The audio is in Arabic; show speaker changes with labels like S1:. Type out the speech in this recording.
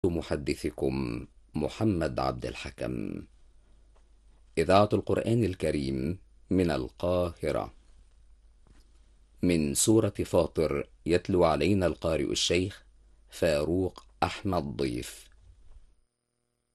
S1: محدثكم محمد عبد الحكم. إذاعة القرآن الكريم من القاهرة. من سورة فاطر، يتلو علينا القارئ الشيخ فاروق أحمد ضيف.